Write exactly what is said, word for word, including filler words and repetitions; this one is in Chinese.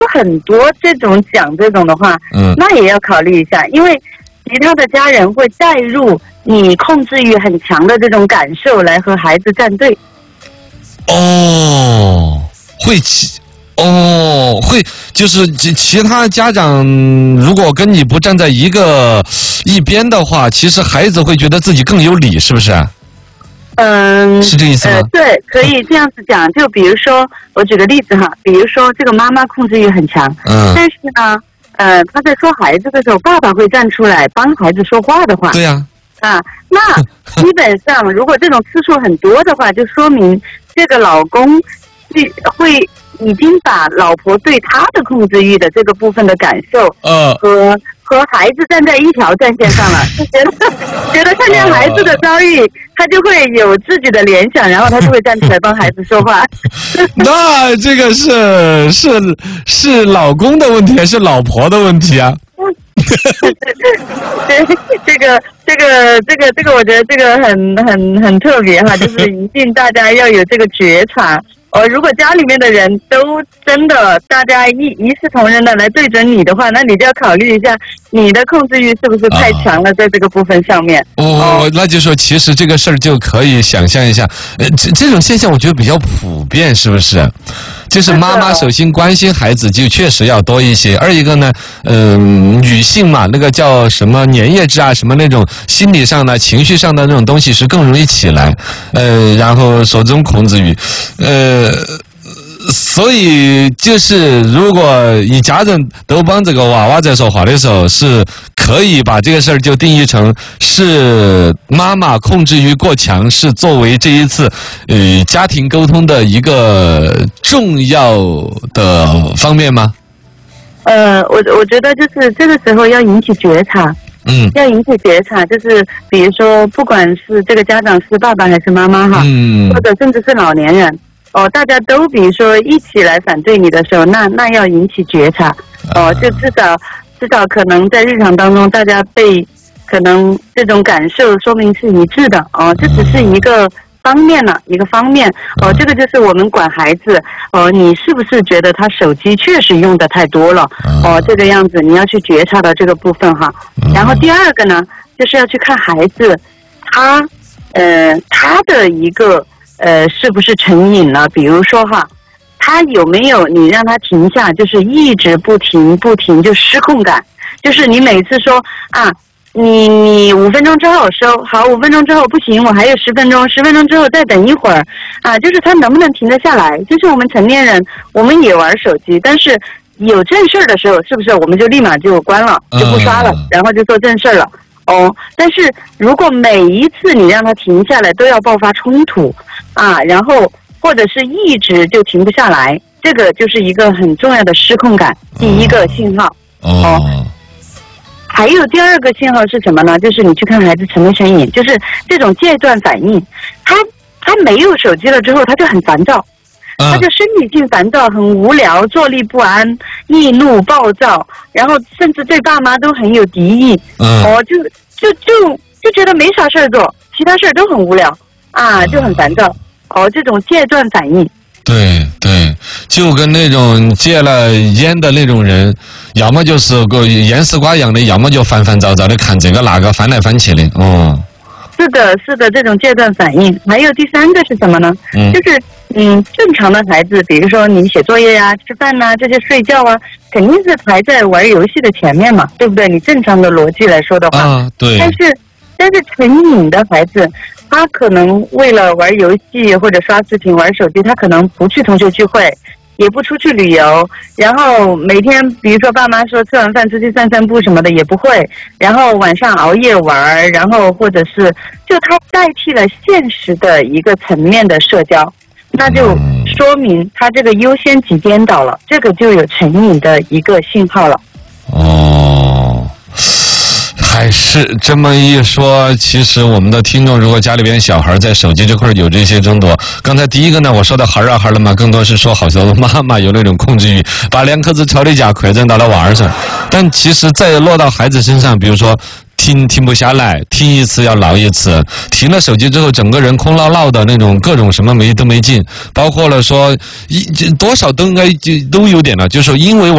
很多这种讲这种的话，嗯，那也要考虑一下，因为其他的家人会带入你控制欲很强的这种感受来和孩子站队。 哦，会其哦会就是其其他家长如果跟你不站在一个一边的话，其实孩子会觉得自己更有理，是不是？ 嗯， 是这意思吗？ 呃，对，可以这样子讲。就比如说，我举个例子哈，比如说这个妈妈控制欲很强，嗯，但是呢，呃，她在说孩子的时候，爸爸会站出来帮孩子说话的话， 对呀、 啊，啊，那基本上如果这种次数很多的话，就说明这个老公会会已经把老婆对他的控制欲的这个部分的感受，呃，和和孩子站在一条战线上了，就觉得觉得看见孩子的遭遇，他就会有自己的联想，然后他就会站出来帮孩子说话。 那这个是是是老公的问题还是老婆的问题啊？ 对，这个这个这个这个，我觉得这个很很很特别哈，就是一定大家要有这个觉察。呃，如果家里面的人都真的大家一一视同仁的来对准你的话，那你就要考虑一下你的控制欲是不是太强了，在这个部分上面。 哦，哦那就说其实这个事儿就可以想象一下，呃，这这种现象我觉得比较普遍，是不是？就是妈妈首先关心孩子就确实要多一些，二一个呢，嗯、呃，女性嘛，那个叫什么粘液质啊，什么那种心理上的、情绪上的那种东西是更容易起来，呃，然后说这种控制欲，呃。所以就是，如果一家人都帮这个娃娃在说话的时候，是可以把这个事儿就定义成是妈妈控制欲过强，是作为这一次呃家庭沟通的一个重要的方面吗？ 呃，我我觉得就是这个时候要引起觉察。嗯，要引起觉察，就是比如说，不管是这个家长是爸爸还是妈妈哈，嗯，或者甚至是老年人。哦，大家都比如说一起来反对你的时候，那那要引起觉察，哦，就至少至少可能在日常当中，大家被可能这种感受说明是一致的，哦，这只是一个方面了，一个方面，哦，这个就是我们管孩子，哦，你是不是觉得他手机确实用的太多了，哦，这个样子你要去觉察到这个部分哈。然后第二个呢，就是要去看孩子，他，呃，他的一个。呃，是不是成瘾了？比如说哈，他有没有你让他停下，就是一直不停不停，就失控感，就是你每次说啊，你你五分钟之后收，好，五分钟之后不行，我还有十分钟，十分钟之后再等一会儿，啊，就是他能不能停得下来？就是我们成年人，我们也玩手机，但是有正事儿的时候，是不是我们就立马就关了，就不刷了，然后就做正事儿了？哦，但是如果每一次你让他停下来都要爆发冲突啊，然后或者是一直就停不下来，这个就是一个很重要的失控感，第一个信号。哦，还有第二个信号是什么呢？就是你去看孩子成没成瘾，就是这种戒断反应，他他没有手机了之后，他就很烦躁。他就生理性烦躁，很无聊，坐立不安，易怒暴躁，然后甚至对爸妈都很有敌意。嗯，哦，就就就就觉得没啥事儿做，其他事儿都很无聊啊，就很烦躁。哦，这种戒断反应。 对对，就跟那种戒了烟的那种人，要么就是个烟丝瓜一样的，要么就烦烦躁躁的看这个那个，翻来翻去的。哦。 是的，是的，这种戒断反应。还有第三个是什么呢？嗯，就是嗯，正常的孩子，比如说你写作业呀、吃饭呐、这些睡觉啊，肯定是排在玩游戏的前面嘛，对不对？你正常的逻辑来说的话， 啊，对。 但是但是成瘾的孩子，他可能为了玩游戏或者刷视频、玩手机，他可能不去同学聚会。也不出去旅游，然后每天比如说爸妈说吃完饭出去散散步什么的也不会，然后晚上熬夜玩，然后或者是就他代替了现实的一个层面的社交，那就说明他这个优先级颠倒了，这个就有成瘾的一个信号了。 哦，还是这么一说，其实我们的听众如果家里边小孩在手机这块有这些争夺，刚才第一个呢我说的孩儿啊孩儿了嘛，更多是说好像妈妈有那种控制欲，把两颗子超的家馈赠到了娃儿上，但其实再落到孩子身上，比如说停停不下来，听一次要闹一次，停了手机之后整个人空落落的那种，各种什么没都没劲，包括了说一多少都应该就都有点了，就是说因为